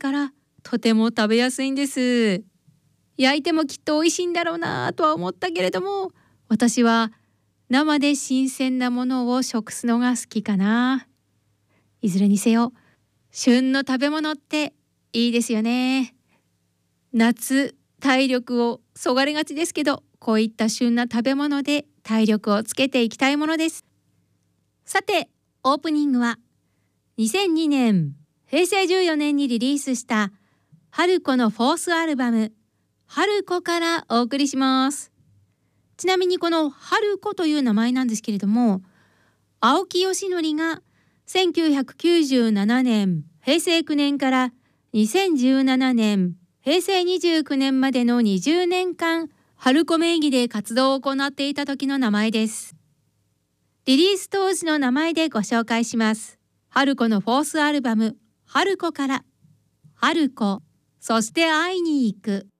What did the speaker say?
からとても食べやすいんです。焼いてもきっと美味しいんだろうなとは思ったけれども、私は生で新鮮なものを食すのが好きかな。いずれにせよ、旬の食べ物っていいですよね。夏、体力をそがれがちですけど、こういった旬な食べ物で体力をつけていきたいものです。さて、オープニングは2002年、平成14年にリリースした春子のフォースアルバム、春子からお送りします。ちなみにこの春子という名前なんですけれども、青木よしのりが1997年、平成9年から2017年、平成29年までの20年間、春子名義で活動を行っていた時の名前です。リリース当時の名前でご紹介します。春子のフォースアルバム、春子から、春子、そして会いに行く。